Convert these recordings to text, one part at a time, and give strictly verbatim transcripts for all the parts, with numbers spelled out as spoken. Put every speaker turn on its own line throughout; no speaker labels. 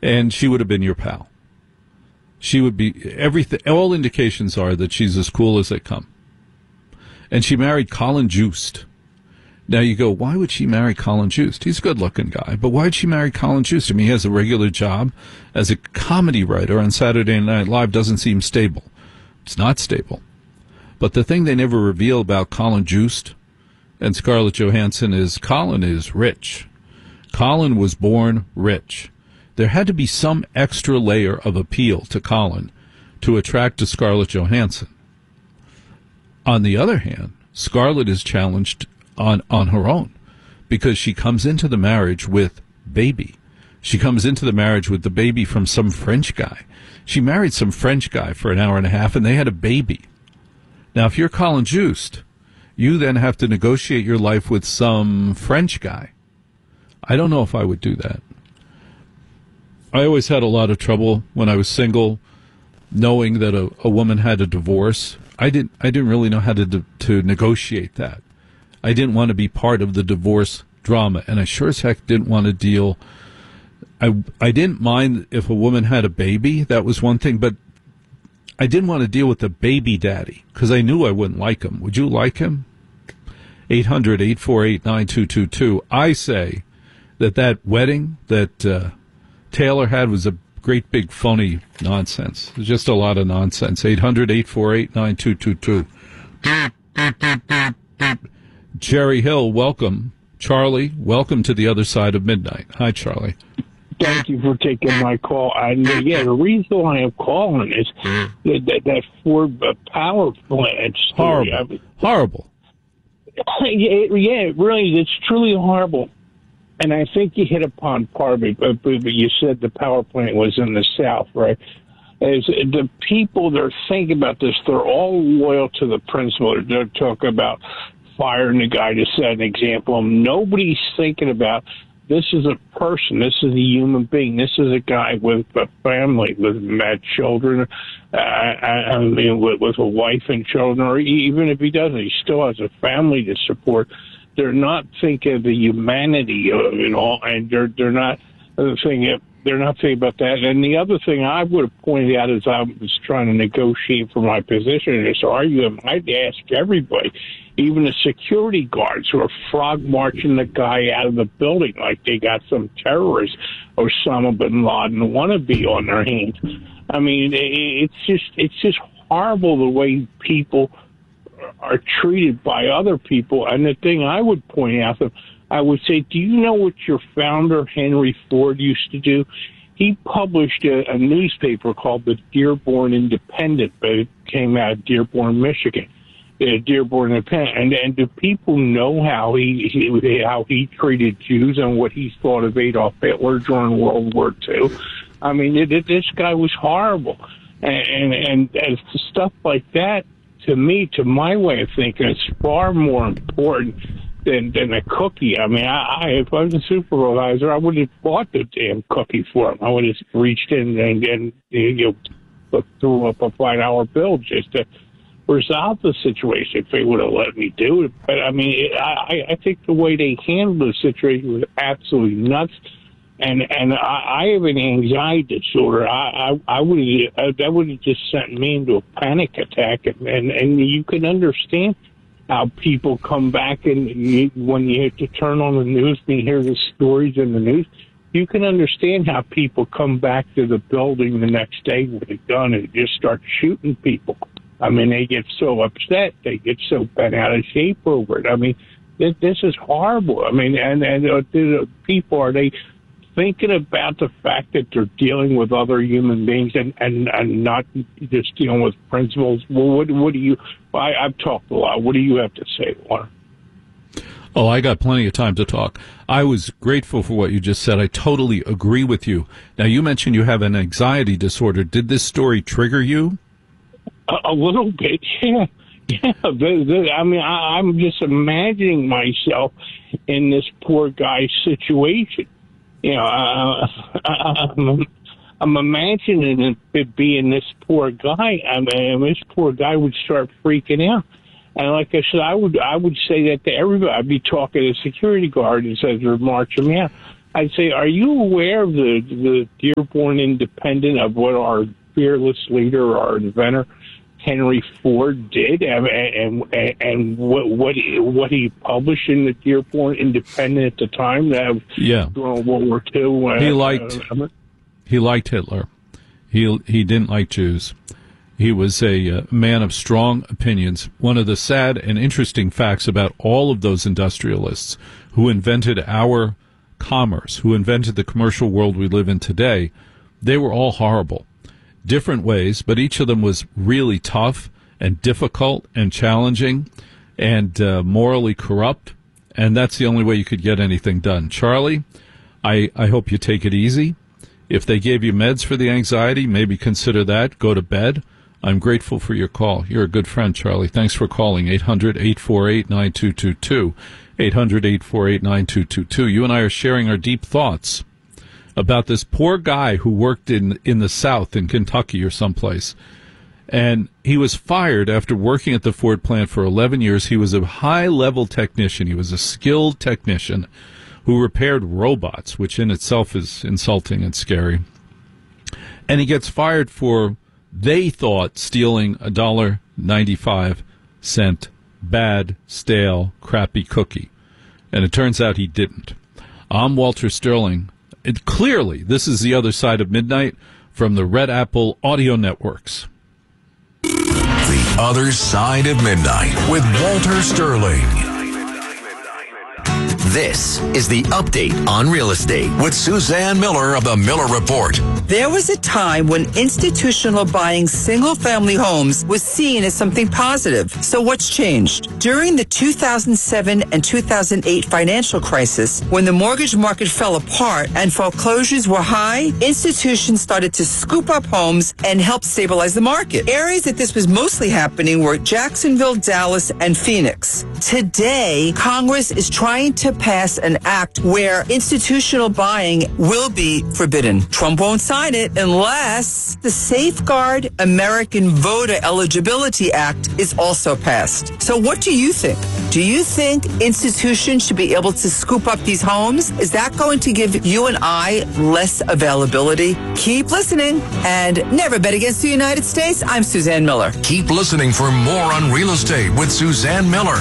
and she would have been your pal. She would be everything. All indications are that she's as cool as they come. And she married Colin Jost. Now you go, why would she marry Colin Jost? He's a good-looking guy, but why would she marry Colin Jost? I mean, he has a regular job as a comedy writer on Saturday Night Live. Doesn't seem stable. It's not stable. But the thing they never reveal about Colin Jost and Scarlett Johansson is Colin is rich. Colin was born rich. There had to be some extra layer of appeal to Colin to attract to Scarlett Johansson. On the other hand, Scarlett is challenged on, on her own because she comes into the marriage with baby. She comes into the marriage with the baby from some French guy. She married some French guy for an hour and a half, and they had a baby. Now, if you're Colin Jost, you then have to negotiate your life with some French guy. I don't know if I would do that. I always had a lot of trouble when I was single, knowing that a, a woman had a divorce. I didn't. I didn't really know how to to negotiate that. I didn't want to be part of the divorce drama, and I sure as heck didn't want to deal. I I didn't mind if a woman had a baby. That was one thing, but I didn't want to deal with the baby daddy because I knew I wouldn't like him. Would you like him? eight hundred, eight four eight, nine two two two. I say that that wedding that uh, Taylor had was a great big phony nonsense. It was just a lot of nonsense. eight hundred, eight four eight, nine two two two. Jerry Hill, welcome. Charlie, welcome to the other side of midnight. Hi, Charlie.
Thank you for taking my call. And uh, yeah, the reason why I'm calling is that that, that Ford uh, power plant story.
Horrible.
I mean,
horrible.
Yeah, yeah, it really, it's truly horrible. And I think you hit upon part of it, but, but you said the power plant was in the South, right? As the people that are thinking about this, they're all loyal to the principal. They're talking about firing the guy to set an example. Nobody's thinking about this is a person. This is a human being. This is a guy with a family, with mad children, uh, I mean, with, with a wife and children, or even if he doesn't, he still has a family to support. They're not thinking of the humanity of it all, and they're they're not thinking they're not thinking about that. And the other thing I would have pointed out as I was trying to negotiate for my position in this argument, I'd ask everybody, even the security guards who are frog marching the guy out of the building like they got some terrorist Osama bin Laden wannabe on their hands. I mean, it's just it's just horrible the way people are treated by other people. And the thing I would point out to them, I would say, do you know what your founder, Henry Ford, used to do? He published a, a newspaper called the Dearborn Independent, but it came out of Dearborn, Michigan. Uh, Dearborn Independent. And, and do people know how he, he how he treated Jews and what he thought of Adolf Hitler during World War Two? I mean, it, it, this guy was horrible. And, and, and stuff like that, to me, to my way of thinking, it's far more important than, than a cookie. I mean, I, I if I was a supervisor, I would have bought the damn cookie for him. I would have reached in and, and you know, threw up a five-dollar bill just to resolve the situation if they would have let me do it. But, I mean, it, I, I think the way they handled the situation was absolutely nuts. And and I, I have an anxiety disorder. I I, I would have, that would have just sent me into a panic attack. And, and, and you can understand how people come back and you, when you have to turn on the news and you hear the stories in the news, you can understand how people come back to the building the next day with a gun and just start shooting people. I mean, they get so upset, they get so bent out of shape over it. I mean, this, this is horrible. I mean, and and uh, the people, are they thinking about the fact that they're dealing with other human beings and, and, and not just dealing with principles? Well, what, what do you, I, I've talked a lot. What do you have to say, Warren?
Oh, I got plenty of time to talk. I was grateful for what you just said. I totally agree with you. Now, you mentioned you have an anxiety disorder. Did this story trigger you?
A, a little bit, yeah. Yeah, the, the, I mean, I, I'm just imagining myself in this poor guy's situation. You know, uh, I'm, I'm imagining it being this poor guy. I mean, this poor guy would start freaking out. And like I said, I would I would say that to everybody. I'd be talking to the security guard as they're marching me out. I'd say, are you aware of the, the Dearborn Independent, of what our fearless leader, our inventor, Henry Ford did, and and, and what what he, what he published in the Dearborn Independent at the time? That
yeah,
during World War Two. Uh,
he liked uh, he liked Hitler. He he didn't like Jews. He was a uh, man of strong opinions. One of the sad and interesting facts about all of those industrialists who invented our commerce, who invented the commercial world we live in today, they were all horrible. Different ways, but each of them was really tough and difficult and challenging and uh, morally corrupt, and that's the only way you could get anything done. Charlie, I, I hope you take it easy. If they gave you meds for the anxiety, maybe consider that. Go to bed. I'm grateful for your call. You're a good friend, Charlie. Thanks for calling. eight hundred, eight four eight, nine two two two. eight hundred, eight four eight, nine two two two. You and I are sharing our deep thoughts about this poor guy who worked in in the South, in Kentucky or someplace. And he was fired after working at the Ford plant for eleven years. He was a high-level technician. He was a skilled technician who repaired robots, which in itself is insulting and scary. And he gets fired for, they thought, stealing a one dollar and ninety-five cents bad, stale, crappy cookie. And it turns out he didn't. I'm Walter Sterling. It, clearly, this is the other side of midnight from the Red Apple Audio Networks.
The Other Side of Midnight with Walter Sterling. This is the Update on Real Estate with Suzanne Miller of the Miller Report.
There was a time when institutional buying single-family homes was seen as something positive. So what's changed? During the two thousand seven and two thousand eight financial crisis, when the mortgage market fell apart and foreclosures were high, institutions started to scoop up homes and help stabilize the market. Areas that this was mostly happening were Jacksonville, Dallas, and Phoenix. Today, Congress is trying to pass an act where institutional buying will be forbidden. Trump won't sign it unless the Safeguard American Voter Eligibility Act is also passed. So what do you think? Do you think institutions should be able to scoop up these homes? Is that going to give you and I less availability? Keep listening and never bet against the United States. I'm Suzanne Miller.
Keep listening for more on real estate with Suzanne Miller.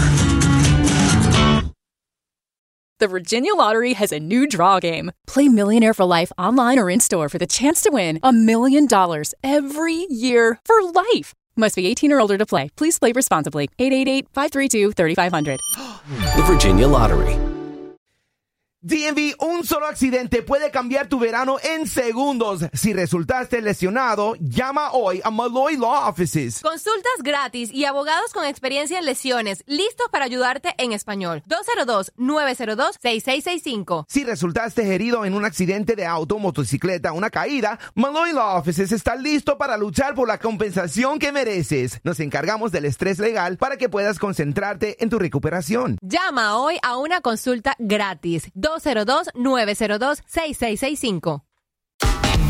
The Virginia Lottery has a new draw game. Play Millionaire for Life online or in-store for the chance to win a million dollars every year for life. Must be eighteen or older to play. Please play responsibly. eight eight eight, five three two, three five zero zero.
The Virginia Lottery.
D M V, un solo accidente puede cambiar tu verano en segundos. Si resultaste lesionado, llama hoy a Malloy Law Offices.
Consultas gratis y abogados con experiencia en lesiones, listos para ayudarte en español. dos cero dos, nueve cero dos, seis seis seis cinco.
Si resultaste herido en un accidente de auto, motocicleta, una caída, Malloy Law Offices está listo para luchar por la compensación que mereces. Nos encargamos del estrés legal para que puedas concentrarte en tu recuperación.
Llama hoy a una consulta gratis. dos cero dos, nueve cero dos, seis seis seis cinco.